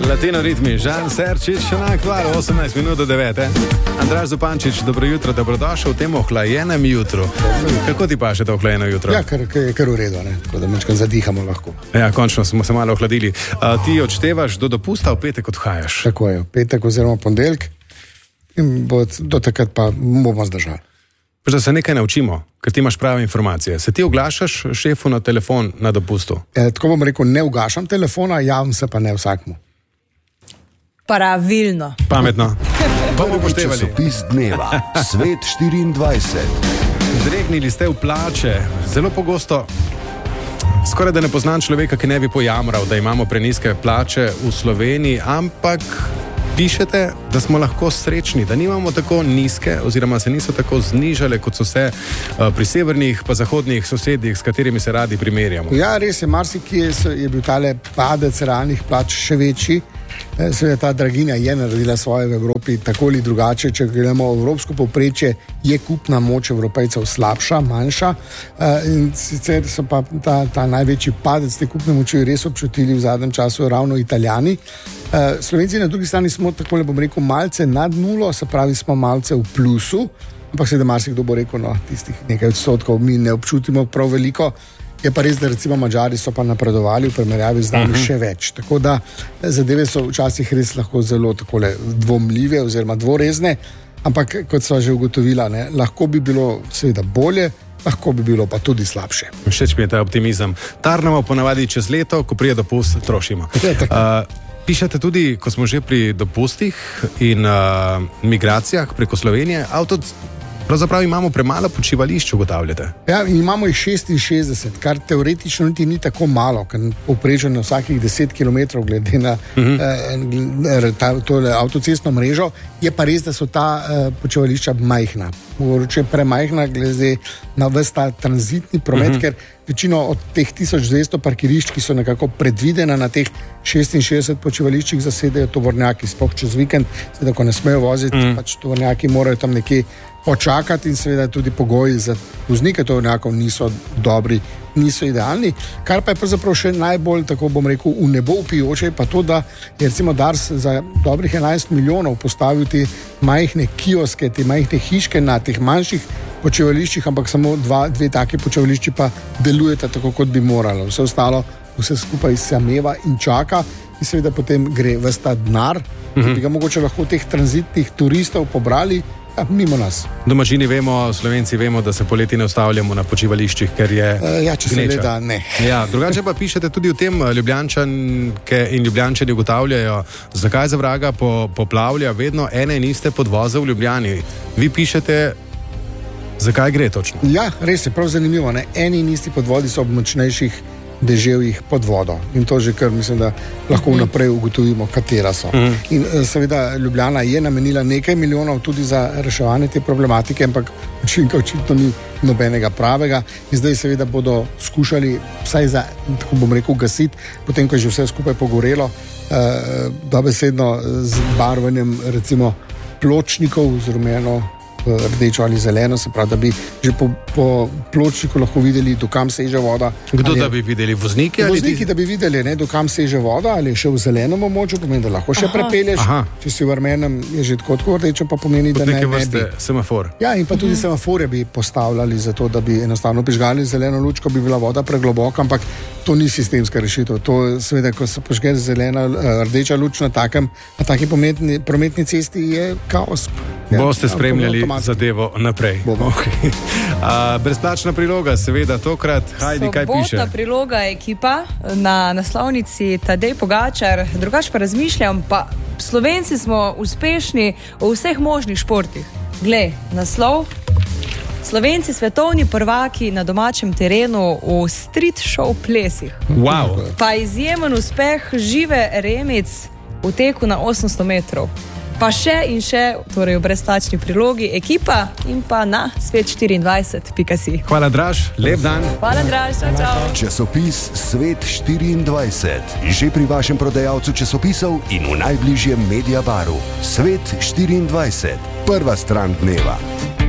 Latino ritmi, Žan Serčič, enak val, 18 minut do 9. Andraž Zupančič, dobro jutro, dobrodošel v tem ohlajenem jutru. Kako ti paše to ohlajeno jutro? Ja, kar v redu, ne? Tako da mečkam zadihamo lahko. Ja, končno smo se malo ohladili. Ti odštevaš do dopusta, v petek odhajaš? Tako je, petek oziroma ponedeljek in do takrat pa bomo zdržali. Da se nekaj naučimo, ker ti imaš prave informacije. Se ti oglašaš šefu na telefon na dopustu? Tako bom rekel, ne ugašam telefona, javim se pa ne vsakmu. Pravilno. Pametno. Bomo poštevali. Časopis dneva, Svet 24. Dregnili ste v plače. Zelo pogosto, skoraj da ne poznam človeka, ki ne bi pojamral, da imamo prenizke plače v Sloveniji, ampak pišete, da smo lahko srečni, da nimamo tako nizke oziroma se niso tako znižale, kot so se pri severnih pa zahodnih sosedih, s katerimi se radi primerjamo. Ja, res je, marsikje je bil tale padec realnih plač še večji. Seveda ta draginja je naredila svoje v Evropi tako ali drugače. Če gledamo evropsko povprečje, je kupna moč Evropejcev slabša, manjša, in sicer so pa ta največji padec te kupne moči res občutili v zadnjem času ravno Italijani. Slovenci na drugi strani smo, tako bom rekel, malce nad nulo, se pravi smo malce v plusu, ampak seveda marsikdo bo rekel, no, tistih nekaj odstotkov mi ne občutimo prav veliko. Je pa res, da recimo Madžari so pa napredovali v primerjavi z nami še več. Tako da zadeve so včasih res lahko zelo takole dvomljive oziroma dvorezne, ampak kot so že ugotovila, ne, lahko bi bilo seveda bolje, lahko bi bilo pa tudi slabše. Všeč mi je ta optimizem. Tarnamo ponavadi čez leto, ko prije dopust, trošimo. Pišete tudi, ko smo že pri dopustih in migracijah preko Slovenije, pravzaprav imamo premalo počivališč, ugotavljate. Ja, imamo jih 66, kar teoretično ni tako malo, ker povprečno na vsakih 10 km glede na tole avtocestno mrežo, je pa res, da so ta počivališča majhna. Mogoče premajhna glede na ves ta tranzitni promet, ker večino od teh 1200 parkirišč, ki so nekako predvidena na teh 66 počivališčih, zasedajo tovornjaki, sploh čez vikend, seveda, ko ne smejo voziti, pač tovornjaki morajo tam nekje počakati in seveda tudi pogoji za voznike tovornjakov niso dobri, niso idealni. Kar pa je pravzaprav še najbolj, tako bom rekel, v nebo vpijoče, pa to, da je recimo Dars za dobrih 11 milijonov postavil te majhne kioske, te majhne hiške na teh manjših počivališčih, ampak samo dve take počivališči pa delujeta tako, kot bi moralo. Vse ostalo, vse skupaj sameva in čaka in seveda potem gre ves ta denar, ki bi ga mogoče lahko teh tranzitnih turistov pobrali mimo nas. Domačini vemo, Slovenci vemo, da se poleti ne ustavljamo na počivališčih, ker je ja, če se gneča. Gleda, ne. Ja, drugače pa pišete tudi o tem, Ljubljančanke in Ljubljančani ugotavljajo, zakaj za vraga poplavlja vedno ene in iste podvoze v Ljubljani. Vi pišete, zakaj gre točno? Ja, res je, prav zanimivo, ne? Eni in isti podvodi so ob močnejših deževjih pod vodo in to že kar mislim, da lahko vnaprej ugotovimo, katera so. In seveda Ljubljana je namenila nekaj milijonov tudi za reševanje te problematike, ampak učinka očitno ni nobenega pravega in zdaj seveda bodo skušali vsaj za, tako bom rekel, gasiti, potem ko je že vse skupaj pogorelo, dobesedno z barvanjem recimo pločnikov z rumeno, rdečo ali zeleno, se pravi, da bi že po pločniku lahko videli, do kam seže voda. Kdo da bi videli? Vozniki? Vozniki, da bi videli, ne, do kam seže voda, ali še v zelenem območju, pomeni, da lahko še prepelješ. Če si v rumenem, je že tako rdečo, pa pomeni, da ne bi. Semafor. Ja, in pa tudi semafore bi postavljali za to, da bi enostavno prižgali zeleno luč, ko bi bila voda pregloboka, ampak to ni sistemska rešitev. To seveda, ko se požge zelena, rdeča luč na taki prometni cesti, je kaos. Boste spremljali zadevo naprej. Okay. Brezplačna priloga, seveda, tokrat. Hajdi, kaj piše? Sobotna priloga Ekipa na naslovnici Tadej Pogačar. Drugače pa razmišljam, pa Slovenci smo uspešni v vseh možnih športih. Glej, naslov: Slovenci svetovni prvaki na domačem terenu v street show plesih. Wow. Pa izjemen uspeh Žive Remic v teku na 800 metrov. Pa še in še, torej v brezplačni prilogi Ekipa in pa na svet24.si. Hvala, Draž, lep dan. Hvala, Draž, čau. Časopis Svet 24. Že pri vašem prodajalcu časopisov in v najbližjem Mediabaru. Svet 24. Prva stran dneva.